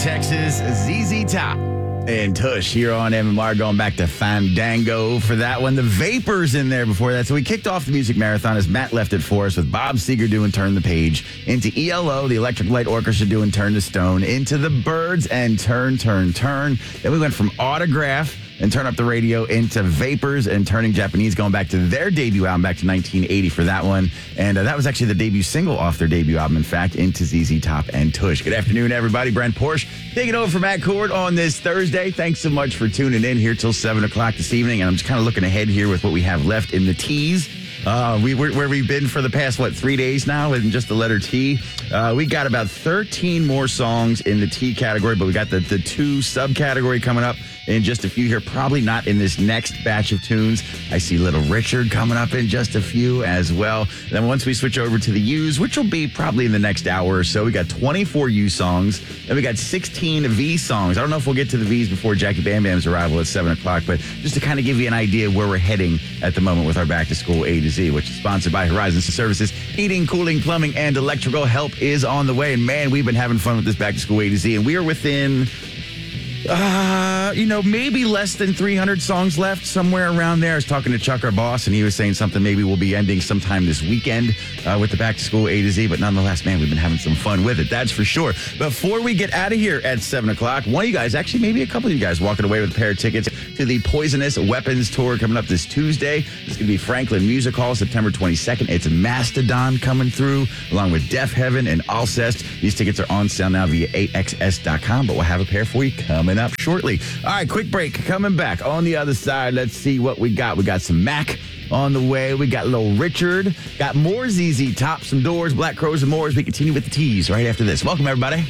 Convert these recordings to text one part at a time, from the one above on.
Texas, ZZ Top and Tush here on MMR, going back to Fandango for that one. The Vapors in there before that. So we kicked off the music marathon as Matt left it for us with Bob Seger doing Turn the Page, into ELO, the Electric Light Orchestra doing Turn to Stone, into the Byrds and Turn, Turn, Turn. Then we went from Autograph and Turn Up the Radio into Vapors and Turning Japanese, going back to their debut album back to 1980 for that one. And that was actually the debut single off their debut album, in fact, into ZZ Top and Tush. Good afternoon, everybody. Brent Porsche taking over for Matt Cord on this Thursday. Thanks so much for tuning in here till 7 o'clock this evening. And I'm just kind of looking ahead here with what we have left in the teas. Where we've been for the past, 3 days now, and just the letter T. We got about 13 more songs in the T category, but we got the two subcategory coming up in just a few here. Probably not in this next batch of tunes. I see Little Richard coming up in just a few as well. And then once we switch over to the U's, which will be probably in the next hour or so, we got 24 U songs. Then we got 16 V songs. I don't know if we'll get to the V's before Jackie Bam Bam's arrival at 7 o'clock, but just to kind of give you an idea of where we're heading at the moment with our Back to School A to Z, which is sponsored by Horizon Services. Heating, cooling, plumbing, and electrical help is on the way. And man, we've been having fun with this Back to School A to Z, and we are within maybe less than 300 songs left, somewhere around there. I was talking to Chuck, our boss, and he was saying something maybe we'll be ending sometime this weekend with the Back to School A to Z. But nonetheless, man, we've been having some fun with it. That's for sure. Before we get out of here at 7 o'clock, one of you guys, actually maybe a couple of you guys, walking away with a pair of tickets to the Poisonous Weapons Tour coming up this Tuesday. It's going to be Franklin Music Hall, September 22nd. It's Mastodon coming through, along with Deaf Heaven and Alcest. These tickets are on sale now via AXS.com, but we'll have a pair for you coming up shortly. All right, quick break. Coming back on the other side. Let's see what we got. We got some Mac on the way. We got Little Richard. Got more ZZ Top, some Doors, Black Crowes, and more as we continue with the teas right after this. Welcome, everybody.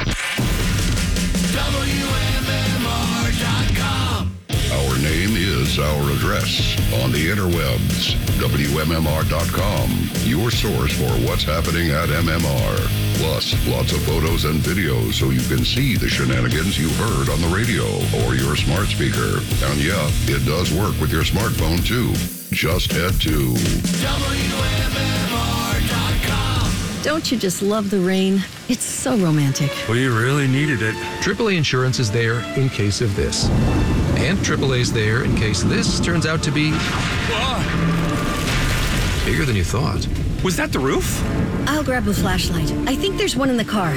WMMR.com. Our name is our address on the interwebs. WMMR.com, your source for what's happening at MMR. Plus, lots of photos and videos so you can see the shenanigans you heard on the radio or your smart speaker. And yeah, it does work with your smartphone too. Just head to WMMR.com. Don't you just love the rain? It's so romantic. We really needed it. AAA Insurance is there in case of this. And AAA's there in case this turns out to be bigger than you thought. Was that the roof? I'll grab a flashlight. I think there's one in the car.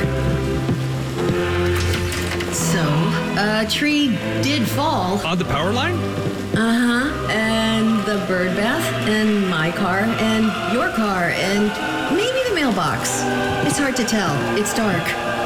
So, a tree did fall. On the power line? Uh-huh. And the bird bath, and my car, and your car, and maybe the mailbox. It's hard to tell. It's dark.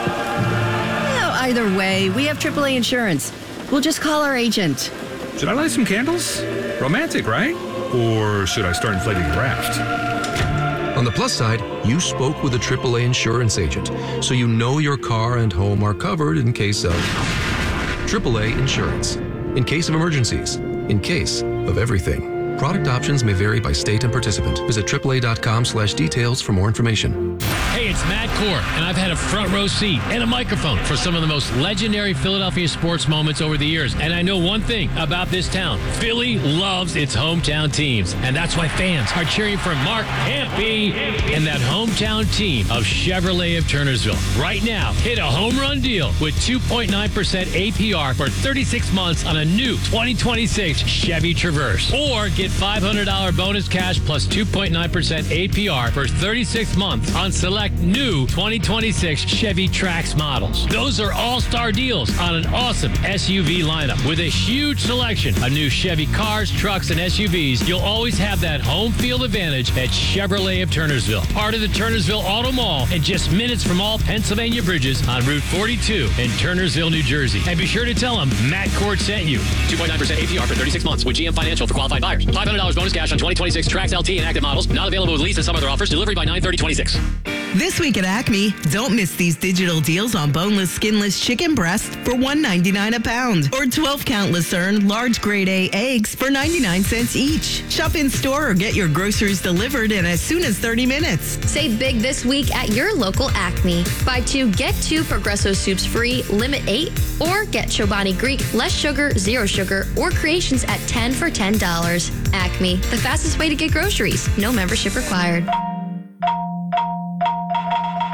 Well, either way, we have AAA Insurance. We'll just call our agent. Should I light some candles? Romantic, right? Or should I start inflating the raft? On the plus side, you spoke with a AAA insurance agent, so you know your car and home are covered in case of AAA Insurance. In case of emergencies. In case of everything. Product options may vary by state and participant. Visit AAA.com/details for more information. Hey, it's Matt Core, and I've had a front row seat and a microphone for some of the most legendary Philadelphia sports moments over the years. And I know one thing about this town. Philly loves its hometown teams. And that's why fans are cheering for Mark Hampe and that hometown team of Chevrolet of Turnersville. Right now, hit a home run deal with 2.9% APR for 36 months on a new 2026 Chevy Traverse. Or get $500 bonus cash plus 2.9% APR for 36 months on select new 2026 Chevy Trax models. Those are all-star deals on an awesome SUV lineup with a huge selection of new Chevy cars, trucks, and SUVs. You'll always have that home field advantage at Chevrolet of Turnersville, part of the Turnersville Auto Mall, and just minutes from all Pennsylvania bridges on Route 42 in Turnersville, New Jersey. And be sure to tell them Matt Cord sent you. 2.9% APR for 36 months with GM Financial for qualified buyers. $500 bonus cash on 2026 Trax LT and active models. Not available with lease and some other offers. Delivery by 9/30/26. This week at Acme, don't miss these digital deals on boneless, skinless chicken breast for $1.99 a pound, or 12-count Lucerne large grade A eggs for 99 cents each. Shop in store or get your groceries delivered in as soon as 30 minutes. Save big this week at your local Acme. Buy 2, get 2 Progresso soups free, limit 8, or get Chobani Greek, less sugar, 0 sugar, or creations at 10 for $10. Acme, the fastest way to get groceries. No membership required.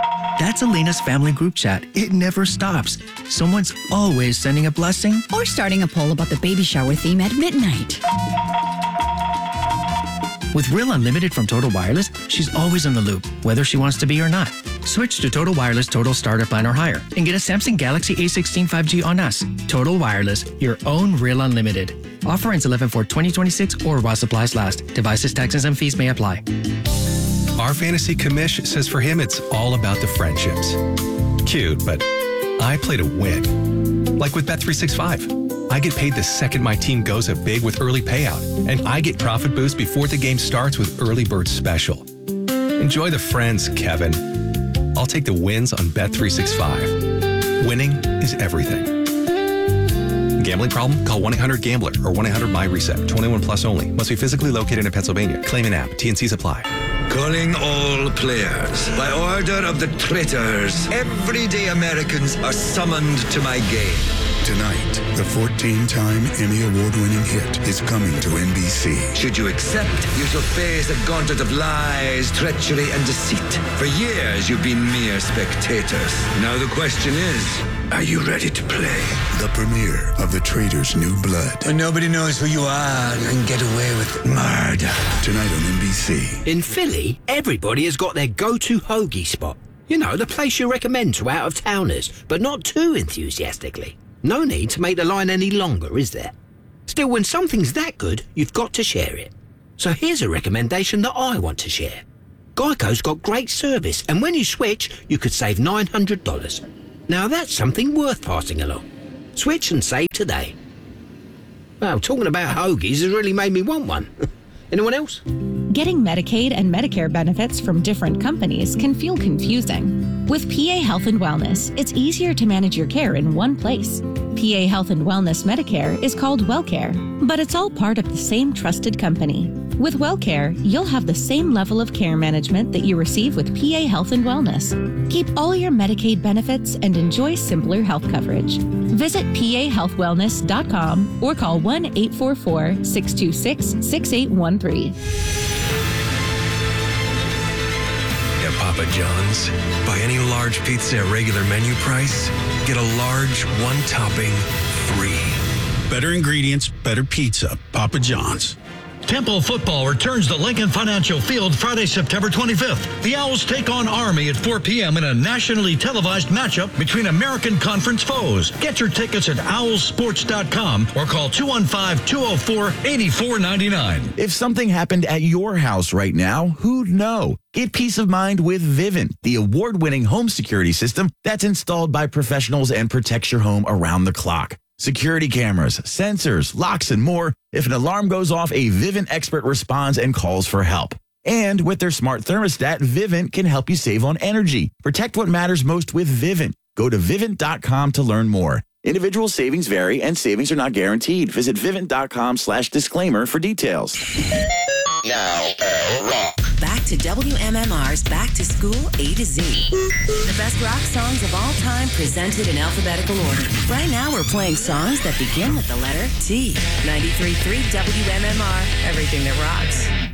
That's Elena's family group chat. It never stops. Someone's always sending a blessing. Or starting a poll about the baby shower theme at midnight. With Real Unlimited from Total Wireless, she's always in the loop, whether she wants to be or not. Switch to Total Wireless Total Starter Plan or higher and get a Samsung Galaxy A16 5G on us. Total Wireless, your own Real Unlimited. Offer ends 11/4/2026 or while supplies last. Devices, taxes, and fees may apply. Our fantasy commish says for him it's all about the friendships. Cute, but I play to win. Like with Bet365. I get paid the second my team goes up big with early payout, and I get profit boost before the game starts with Early Bird Special. Enjoy the friends, Kevin. I'll take the wins on Bet365. Winning is everything. Gambling problem? Call 1-800-GAMBLER or 1-800-MY-RESET. 21 plus only. Must be physically located in Pennsylvania. Claim an app. T&Cs apply. Calling all players. By order of the traitors, everyday Americans are summoned to my game. Tonight, the 14-time Emmy Award-winning hit is coming to NBC. Should you accept, you shall face a gauntlet of lies, treachery, and deceit. For years, you've been mere spectators. Now the question is, are you ready to play? The premiere of The Traitor's New Blood. When nobody knows who you are, you can get away with murder. Tonight on NBC. In Philly, everybody has got their go-to hoagie spot. You know, the place you recommend to out-of-towners, but not too enthusiastically. No need to make the line any longer, is there? Still, when something's that good, you've got to share it. So here's a recommendation that I want to share. Geico's got great service, and when you switch, you could save $900. Now that's something worth passing along. Switch and save today. Well, talking about hoagies has really made me want one. Anyone else? Getting Medicaid and Medicare benefits from different companies can feel confusing. With PA Health and Wellness, it's easier to manage your care in one place. PA Health and Wellness Medicare is called WellCare, but it's all part of the same trusted company. With WellCare, you'll have the same level of care management that you receive with PA Health and Wellness. Keep all your Medicaid benefits and enjoy simpler health coverage. Visit pahealthwellness.com or call 1-844-626-6813. At Papa John's, buy any large pizza at regular menu price, get a large one topping free. Better ingredients, better pizza. Papa John's. Temple football returns to Lincoln Financial Field Friday, September 25th. The Owls take on Army at 4 p.m. in a nationally televised matchup between American Conference foes. Get your tickets at owlsports.com or call 215-204-8499. If something happened at your house right now, who'd know? Get peace of mind with Vivint, the award-winning home security system that's installed by professionals and protects your home around the clock. Security cameras, sensors, locks, and more. If an alarm goes off, a Vivint expert responds and calls for help. And with their smart thermostat, Vivint can help you save on energy. Protect what matters most with Vivint. Go to Vivint.com to learn more. Individual savings vary and savings are not guaranteed. Visit Vivint.com/disclaimer for details. Now, rock. Back to WMMR's Back to School A to Z. The best rock songs of all time presented in alphabetical order. Right now we're playing songs that begin with the letter T. 93.3 WMMR, everything that rocks.